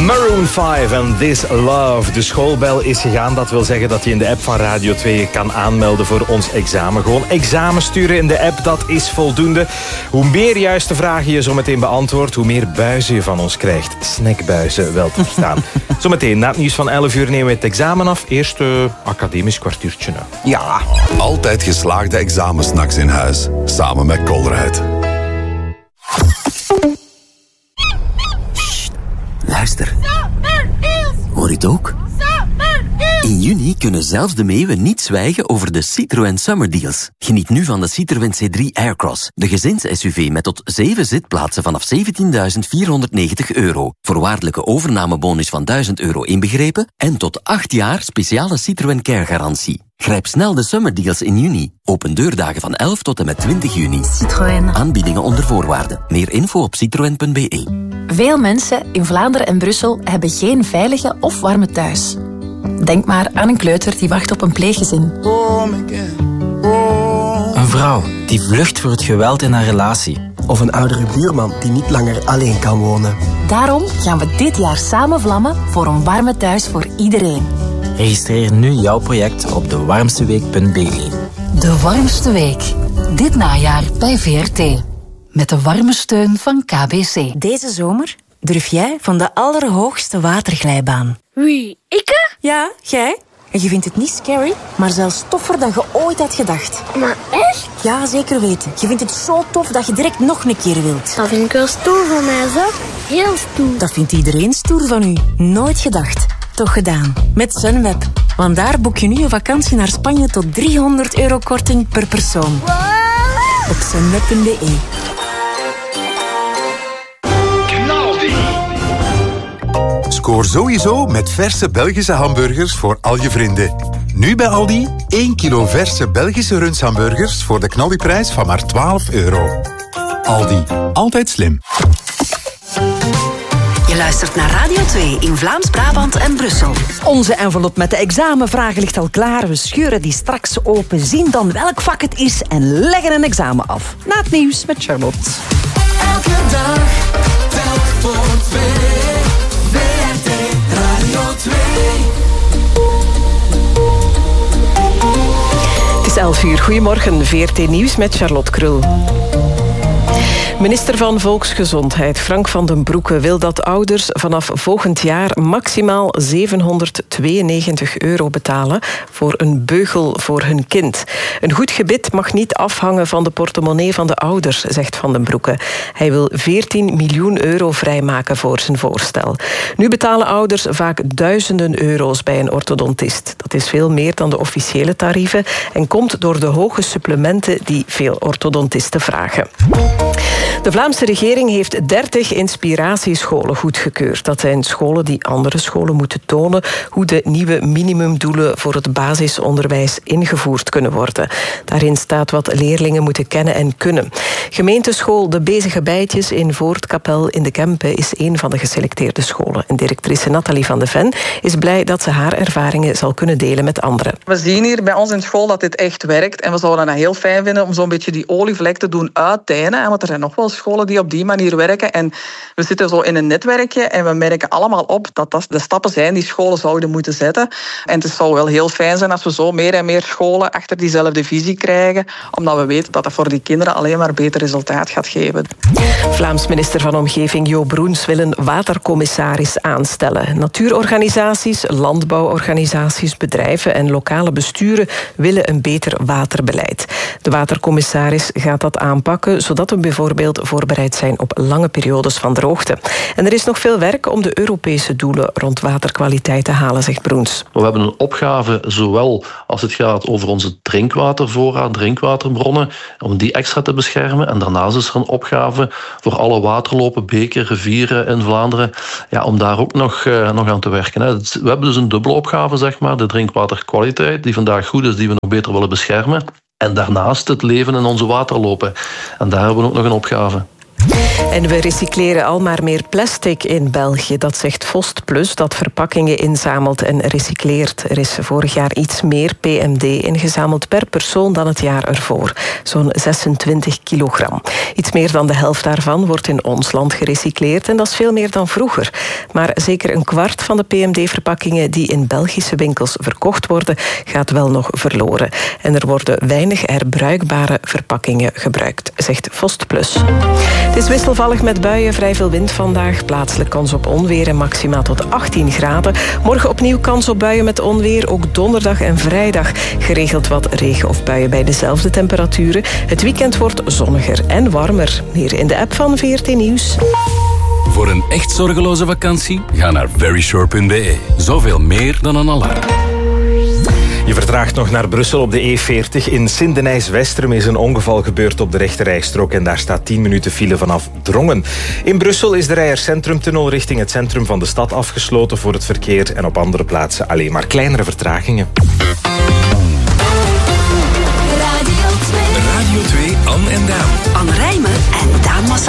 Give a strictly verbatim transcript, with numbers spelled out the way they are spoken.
Maroon vijf en This Love. De schoolbel is gegaan. Dat wil zeggen dat je in de app van Radio twee je kan aanmelden voor ons examen. Gewoon examen sturen in de app, dat is voldoende. Hoe meer juiste vragen je zo meteen beantwoordt, hoe meer buizen je van ons krijgt. Snackbuizen, wel te verstaan. Zometeen, na het nieuws van elf uur nemen we het examen af. Eerst uh, academisch kwartiertje. Nou. Ja. Altijd geslaagde examensnacks in huis. Samen met Colruyt. Luister. Hoor je het ook? In juni kunnen zelfs de meeuwen niet zwijgen over de Citroën Summer Deals. Geniet nu van de Citroën C drie Aircross. De gezins-S U V met tot zeven zitplaatsen vanaf zeventienduizend vierhonderdnegentig euro. Voorwaardelijke overnamebonus van duizend euro inbegrepen. En tot acht jaar speciale Citroën Care garantie. Grijp snel de Summer Deals in juni. Open deurdagen van elf tot en met twintig juni. Citroën. Aanbiedingen onder voorwaarden. Meer info op citroen punt b e. Veel mensen in Vlaanderen en Brussel hebben geen veilige of warme thuis. Denk maar aan een kleuter die wacht op een pleeggezin. Een vrouw die vlucht voor het geweld in haar relatie. Of een oudere buurman die niet langer alleen kan wonen. Daarom gaan we dit jaar samen vlammen voor een warme thuis voor iedereen. Registreer nu jouw project op de warmste week punt b e. De Warmste Week. Dit najaar bij V R T. Met de warme steun van K B C. Deze zomer durf jij van de allerhoogste waterglijbaan. Wie, ikke? Ja, jij. En je vindt het niet scary, maar zelfs toffer dan je ooit had gedacht. Maar echt? Ja, zeker weten. Je vindt het zo tof dat je direct nog een keer wilt. Dat vind ik wel stoer van mij, zo. Heel stoer. Dat vindt iedereen stoer van u. Nooit gedacht. Toch gedaan. Met Sunweb. Want daar boek je nu een vakantie naar Spanje tot driehonderd euro korting per persoon. Wow. Op sunweb punt b e. Scoor sowieso met verse Belgische hamburgers voor al je vrienden. Nu bij Aldi één kilo verse Belgische rundshamburgers voor de knaldiprijs van maar twaalf euro. Aldi, altijd slim. Je luistert naar Radio twee in Vlaams-Brabant en Brussel. Onze envelop met de examenvragen ligt al klaar. We scheuren die straks open, zien dan welk vak het is en leggen een examen af. Na het nieuws met Charlotte. Elke dag, telk voor twee. V R T Radio twee. Het is elf uur. Goedemorgen, V R T Nieuws met Charlotte Krul. Minister van Volksgezondheid Frank van den Broeke wil dat ouders vanaf volgend jaar maximaal zevenhonderdtweeënnegentig euro betalen voor een beugel voor hun kind. Een goed gebit mag niet afhangen van de portemonnee van de ouders, zegt Van den Broeke. Hij wil veertien miljoen euro vrijmaken voor zijn voorstel. Nu betalen ouders vaak duizenden euro's bij een orthodontist. Dat is veel meer dan de officiële tarieven en komt door de hoge supplementen die veel orthodontisten vragen. De Vlaamse regering heeft dertig inspiratiescholen goedgekeurd. Dat zijn scholen die andere scholen moeten tonen hoe de nieuwe minimumdoelen voor het basisonderwijs ingevoerd kunnen worden. Daarin staat wat leerlingen moeten kennen en kunnen. Gemeenteschool De Bezige Bijtjes in Voortkapel in de Kempen is een van de geselecteerde scholen. En directrice Nathalie van de Ven is blij dat ze haar ervaringen zal kunnen delen met anderen. We zien hier bij ons in school dat dit echt werkt en we zouden het heel fijn vinden om zo'n beetje die olievlek te doen uitdijnen. Want er zijn nog wel scholen die op die manier werken. En we zitten zo in een netwerkje en we merken allemaal op dat dat de stappen zijn die scholen zouden moeten zetten. En het zou wel heel fijn zijn als we zo meer en meer scholen achter diezelfde visie krijgen, omdat we weten dat dat voor die kinderen alleen maar beter resultaat gaat geven. Vlaams minister van Omgeving Jo Broens wil een watercommissaris aanstellen. Natuurorganisaties, landbouworganisaties, bedrijven en lokale besturen willen een beter waterbeleid. De watercommissaris gaat dat aanpakken, zodat we bijvoorbeeld voorbereid zijn op lange periodes van droogte. En er is nog veel werk om de Europese doelen rond waterkwaliteit te halen, zegt Broens. We hebben een opgave, zowel als het gaat over onze drinkwatervoorraad, drinkwaterbronnen, om die extra te beschermen. En daarnaast is er een opgave voor alle waterlopen, beken, rivieren in Vlaanderen, ja, om daar ook nog, uh, nog aan te werken. Hè. We hebben dus een dubbele opgave, zeg maar, de drinkwaterkwaliteit, die vandaag goed is, die we nog beter willen beschermen. En daarnaast het leven in onze waterlopen. En daar hebben we ook nog een opgave. En we recycleren al maar meer plastic in België. Dat zegt Vostplus, dat verpakkingen inzamelt en recycleert. Er is vorig jaar iets meer P M D ingezameld per persoon dan het jaar ervoor. Zo'n zesentwintig kilogram. Iets meer dan de helft daarvan wordt in ons land gerecycleerd en dat is veel meer dan vroeger. Maar zeker een kwart van de P M D-verpakkingen die in Belgische winkels verkocht worden, gaat wel nog verloren. En er worden weinig herbruikbare verpakkingen gebruikt, zegt Vostplus. Het is wisselvallig met buien, vrij veel wind vandaag. Plaatselijk kans op onweer en maxima tot achttien graden. Morgen opnieuw kans op buien met onweer, ook donderdag en vrijdag. Geregeld wat regen of buien bij dezelfde temperaturen. Het weekend wordt zonniger en warmer. Hier in de app van V R T Nieuws. Voor een echt zorgeloze vakantie, ga naar veryshore punt b e. Zoveel meer dan een alarm. Je vertraagt nog naar Brussel op de E veertig. In Sint-Denijs-Westrum is een ongeval gebeurd op de rechterrijstrook en daar staat tien minuten file vanaf Drongen. In Brussel is de Reijer Centrumtunnel richting het centrum van de stad afgesloten voor het verkeer en op andere plaatsen alleen maar kleinere vertragingen. Radio twee, Anne en Daan. Anne Rij